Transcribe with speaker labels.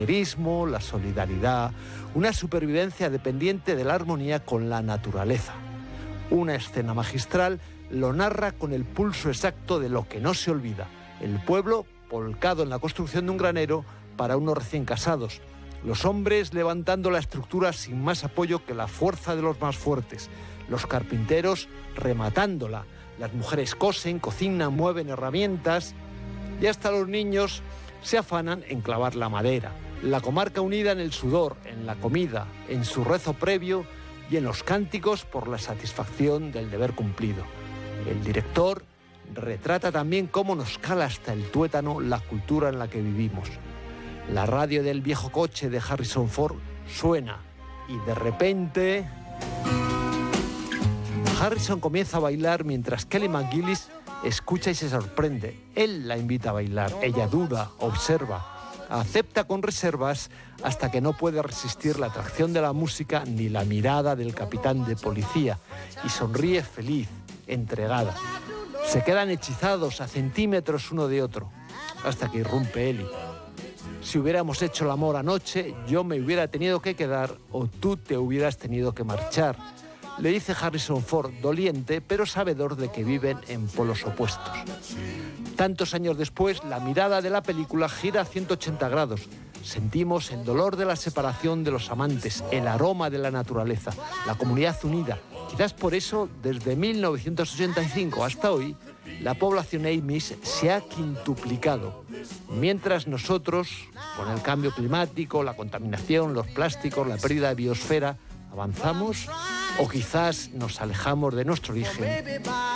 Speaker 1: la solidaridad, una supervivencia dependiente de la armonía con la naturaleza. Una escena magistral lo narra con el pulso exacto de lo que no se olvida: el pueblo volcado en la construcción de un granero para unos recién casados, los hombres levantando la estructura sin más apoyo que la fuerza de los más fuertes, los carpinteros rematándola, las mujeres cosen, cocinan, mueven herramientas y hasta los niños se afanan en clavar la madera. La comarca unida en el sudor, en la comida, en su rezo previo y en los cánticos por la satisfacción del deber cumplido. El director retrata también cómo nos cala hasta el tuétano la cultura en la que vivimos. La radio del viejo coche de Harrison Ford suena y de repente Harrison comienza a bailar mientras Kelly McGillis escucha y se sorprende. Él la invita a bailar, ella duda, observa, acepta con reservas hasta que no puede resistir la atracción de la música ni la mirada del capitán de policía y sonríe feliz, entregada. Se quedan hechizados a centímetros uno de otro, hasta que irrumpe Ellie. Si hubiéramos hecho el amor anoche, yo me hubiera tenido que quedar o tú te hubieras tenido que marchar, le dice Harrison Ford, doliente, pero sabedor de que viven en polos opuestos. Tantos años después, la mirada de la película gira a 180 grados. Sentimos el dolor de la separación de los amantes, el aroma de la naturaleza, la comunidad unida. Quizás por eso, desde 1985 hasta hoy, la población Amish se ha quintuplicado. Mientras nosotros, con el cambio climático, la contaminación, los plásticos, la pérdida de biosfera, avanzamos o quizás nos alejamos de nuestro origen